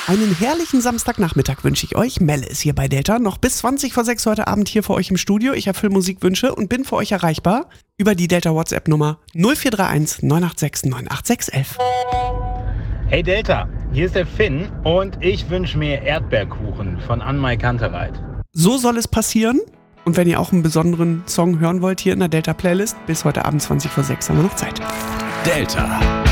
Einen herrlichen Samstagnachmittag wünsche ich euch. Melle ist hier bei Delta. Noch bis 20 vor 6 heute Abend hier für euch im Studio. Ich erfülle Musikwünsche und bin für euch erreichbar über die Delta WhatsApp-Nummer 0431 986 98611. Hey Delta, hier ist der Finn und ich wünsche mir Erdbeerkuchen von Anmai Kantereit. So soll es passieren. Und wenn ihr auch einen besonderen Song hören wollt hier in der Delta-Playlist, bis heute Abend 20 vor 6 haben wir noch Zeit. Delta.